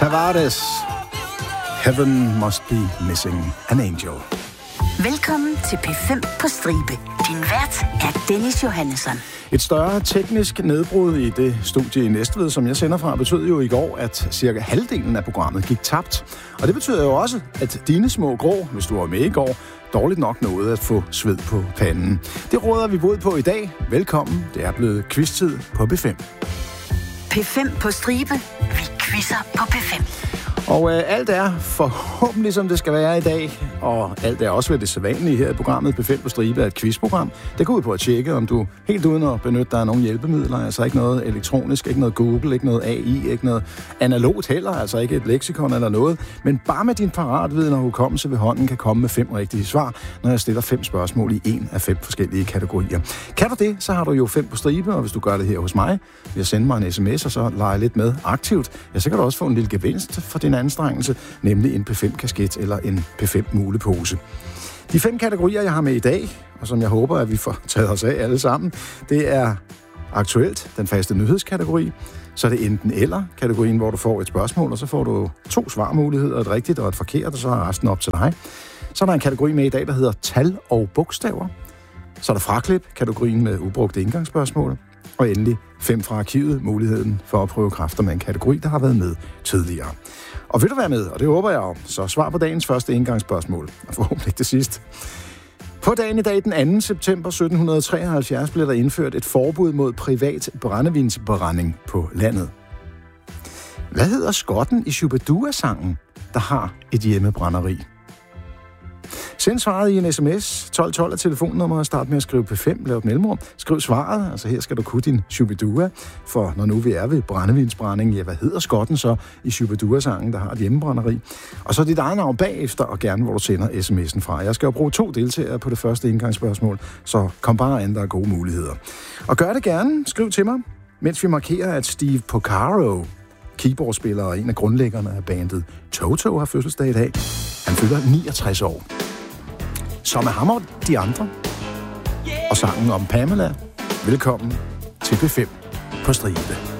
Tavares. Heaven must be missing an angel. Velkommen til P5 på stribe. Din vært er Dennis Johannesson. Et større teknisk nedbrud i det studie i Næstved, som jeg sender fra, betød jo i går, at cirka halvdelen af programmet gik tabt. Og det betyder jo også, at dine små grå, hvis du var med i går, dårligt nok nåede at få sved på panden. Det råder vi bod på i dag. Velkommen. Det er blevet quiz-tid på P5. P5 på stribe. Vi quizzer på P5. Og alt er forhåbentlig, som det skal være i dag, og alt er også ved det sædvanlige her i programmet P5 på stribe er et quizprogram. Det går ud på at tjekke, om du helt uden at benytte dig af nogle hjælpemidler, altså ikke noget elektronisk, ikke noget Google, ikke noget AI, ikke noget analogt heller, altså ikke et leksikon eller noget, men bare med din paratviden og hukommelse ved hånden kan komme med 5 rigtige svar, når jeg stiller 5 spørgsmål i en af 5 forskellige kategorier. Kan du det, så har du jo 5 på stribe, og hvis du gør det her hos mig, ved at sende mig en sms og så lege lidt med aktivt, ja, så kan du også få en lille gevinst for din anstrengelse, nemlig en P5-kasket eller en P5-mulepose. De 5 kategorier, jeg har med i dag, og som jeg håber, at vi får taget os af alle sammen, det er aktuelt, den faste nyhedskategori, så er det enten eller kategorien, hvor du får et spørgsmål, og så får du 2 svarmuligheder, et rigtigt og et forkert, og så er resten op til dig. Så er der en kategori med i dag, der hedder tal og bogstaver. Så er der fraklip, kategorien med ubrugte indgangsspørgsmål. Og endelig 5 fra arkivet, muligheden for at prøve kræfter med en kategori, der har været med tidligere. Og vil du være med, og det håber jeg jo, så svar på dagens første indgangsspørgsmål, og forhåbentlig det sidste. På dagen i dag, den 2. september 1773, blev der indført et forbud mod privat brændevinsbrænding på landet. Hvad hedder skotten i Shubidua-sangen, der har et hjemmebrænderi? Send svaret i en sms. 1212 er telefonnummer og start med at skrive P5, lav et mellemrum. Skriv svaret, altså her skal du kunne din Shubidua, for når nu vi er ved brændevinsbrænding, ja, hvad hedder skotten så i Shubidua-sangen, der har et hjemmebrænderi? Og så dit eget navn bagefter, og gerne hvor du sender sms'en fra. Jeg skal jo bruge 2 deltagere på det første indgangsspørgsmål, så kom bare an, der er gode muligheder. Og gør det gerne, skriv til mig, mens vi markerer, at Steve Porcaro, keyboardspiller og en af grundlæggerne af bandet Toto, har fødselsdag i dag. Han fylder 69 år. Så med ham og de andre, og sangen om Pamela, velkommen til P5 på stribe.